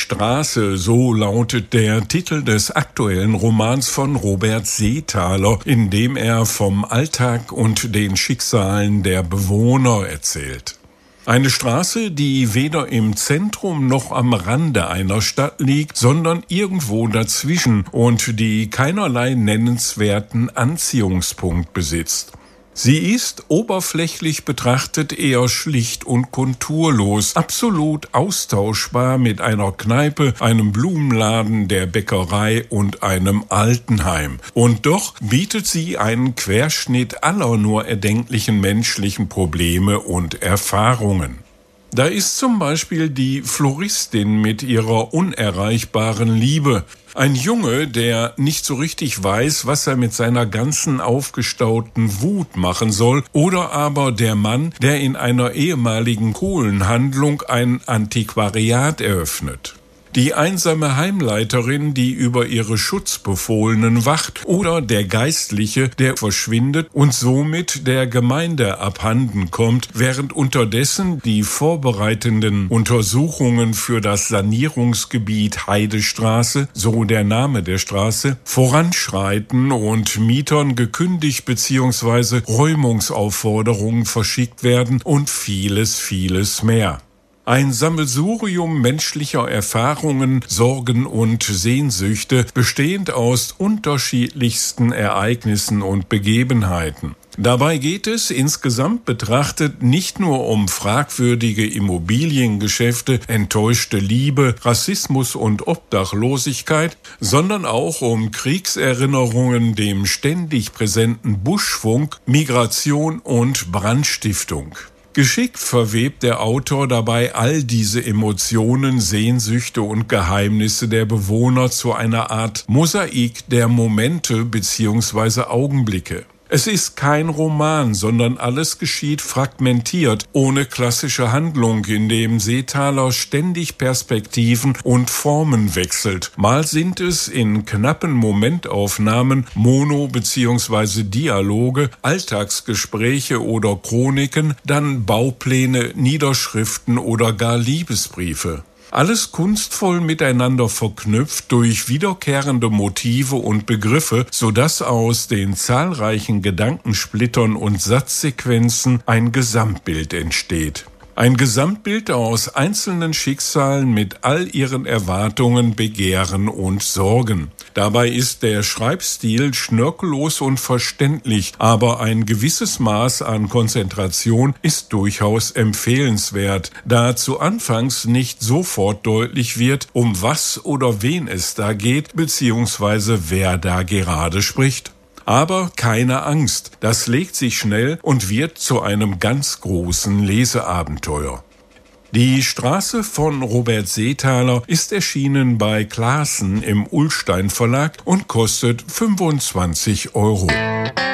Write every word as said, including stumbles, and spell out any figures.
Straße, so lautet der Titel des aktuellen Romans von Robert Seethaler, in dem er vom Alltag und den Schicksalen der Bewohner erzählt. Eine Straße, die weder im Zentrum noch am Rande einer Stadt liegt, sondern irgendwo dazwischen und die keinerlei nennenswerten Anziehungspunkt besitzt. Sie ist oberflächlich betrachtet eher schlicht und konturlos, absolut austauschbar mit einer Kneipe, einem Blumenladen, der Bäckerei und einem Altenheim. Und doch bietet sie einen Querschnitt aller nur erdenklichen menschlichen Probleme und Erfahrungen. Da ist zum Beispiel die Floristin mit ihrer unerreichbaren Liebe. Ein Junge, der nicht so richtig weiß, was er mit seiner ganzen aufgestauten Wut machen soll, oder aber der Mann, der in einer ehemaligen Kohlenhandlung ein Antiquariat eröffnet. Die einsame Heimleiterin, die über ihre Schutzbefohlenen wacht, oder der Geistliche, der verschwindet und somit der Gemeinde abhanden kommt, während unterdessen die vorbereitenden Untersuchungen für das Sanierungsgebiet Heidestraße, so der Name der Straße, voranschreiten und Mietern gekündigt bzw. Räumungsaufforderungen verschickt werden und vieles, vieles mehr. Ein Sammelsurium menschlicher Erfahrungen, Sorgen und Sehnsüchte, bestehend aus unterschiedlichsten Ereignissen und Begebenheiten. Dabei geht es insgesamt betrachtet nicht nur um fragwürdige Immobiliengeschäfte, enttäuschte Liebe, Rassismus und Obdachlosigkeit, sondern auch um Kriegserinnerungen, dem ständig präsenten Buschfunk, Migration und Brandstiftung. Geschickt verwebt der Autor dabei all diese Emotionen, Sehnsüchte und Geheimnisse der Bewohner zu einer Art Mosaik der Momente bzw. Augenblicke. Es ist kein Roman, sondern alles geschieht fragmentiert, ohne klassische Handlung, in dem Seethaler ständig Perspektiven und Formen wechselt. Mal sind es in knappen Momentaufnahmen Mono- bzw. Dialoge, Alltagsgespräche oder Chroniken, dann Baupläne, Niederschriften oder gar Liebesbriefe. Alles kunstvoll miteinander verknüpft durch wiederkehrende Motive und Begriffe, sodass aus den zahlreichen Gedankensplittern und Satzsequenzen ein Gesamtbild entsteht. Ein Gesamtbild aus einzelnen Schicksalen mit all ihren Erwartungen, Begehren und Sorgen. Dabei ist der Schreibstil schnörkellos und verständlich, aber ein gewisses Maß an Konzentration ist durchaus empfehlenswert, da zu Anfangs nicht sofort deutlich wird, um was oder wen es da geht, beziehungsweise wer da gerade spricht. Aber keine Angst, das legt sich schnell und wird zu einem ganz großen Leseabenteuer. Die Straße von Robert Seethaler ist erschienen bei Clasen im Ullstein Verlag und kostet fünfundzwanzig Euro.